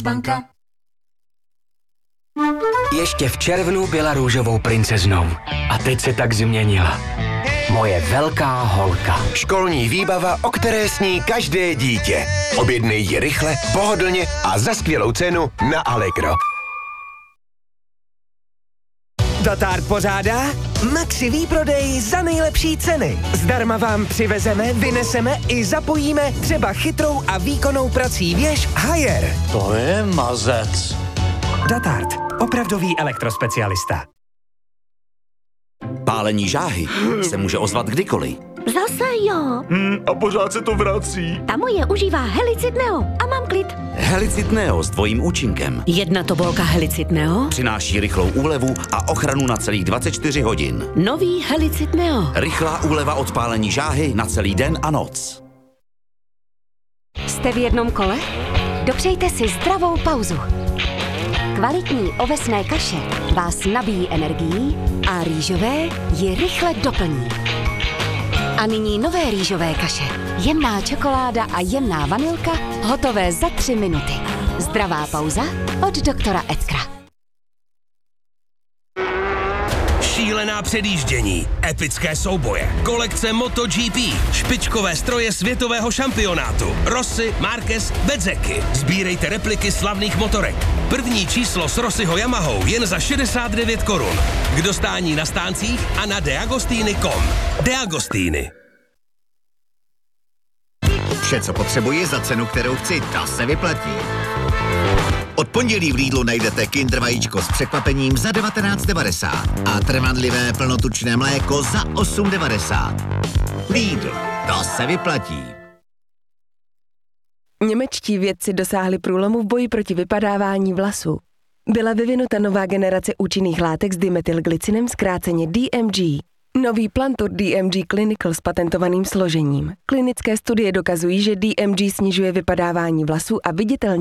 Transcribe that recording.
Komercbanka. Ještě v červnu byla růžovou princeznou a teď se tak změnila. Moje velká holka. Školní výbava, o které sní každé dítě. Objednej ji rychle, pohodlně a za skvělou cenu na Allegro. Datard pořádá Maxi výprodej za nejlepší ceny. Zdarma vám přivezeme, vyneseme i zapojíme třeba chytrou a výkonnou prací věž Haier. To je mazec. Datard, opravdový elektrospecialista. Pálení žáhy se může ozvat kdykoliv. Zase jo. A pořád se to vrací. Ta moje užívá Helicid Neo a mám klid. Helicid Neo s dvojím účinkem. Jedna tobolka Helicid Neo. Přináší rychlou úlevu a ochranu na celých 24 hodin. Nový Helicid Neo. Rychlá úleva od pálení žáhy na celý den a noc. Jste v jednom kole? Dopřejte si zdravou pauzu. Kvalitní ovesné kaše vás nabíjí energií a rýžové ji rychle doplní. A nyní nové rýžové kaše. Jemná čokoláda a jemná vanilka, hotové za 3 minuty. Zdravá pauza od doktora Edkra. Šílená předjíždění, epické souboje, kolekce MotoGP, špičkové stroje světového šampionátu, Rossi, Marquez, Bezzecchi. Sbírejte repliky slavných motorek. První číslo s Rossiho Yamahou jen za 69 korun. K dostání na stáncích a na deagostini.com. Deagostini. Vše, co potřebuji za cenu, kterou chci, ta se vyplatí. Od pondělí v Lidlu najdete Kinder vajíčko s překvapením za 19,90 a trvanlivé plnotučné mléko za 8,90. Lidl, to se vyplatí. Němečtí vědci dosáhli průlomu v boji proti vypadávání vlasů. Byla vyvinuta nová generace účinných látek s dimetylglycinem, zkráceně DMG. Nový Plantur DMG Clinical s patentovaným složením. Klinické studie dokazují, že DMG snižuje vypadávání vlasů a viditelně